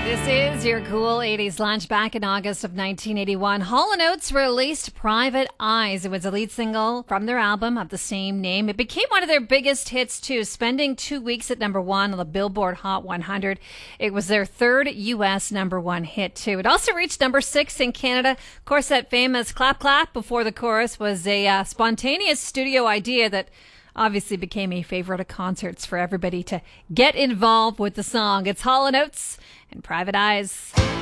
This is your cool 80s lunch. Back in August of 1981, Hall & Oates released Private Eyes. It was a lead single from their album of the same name. It became one of their biggest hits, too, spending 2 weeks at number one on the Billboard Hot 100. It was their third U.S. number one hit, too. It also reached number 6 in Canada. Of course, that famous clap, clap before the chorus was a spontaneous studio idea that obviously became a favorite of concerts for everybody to get involved with the song. It's Hall & Oates and Private Eyes.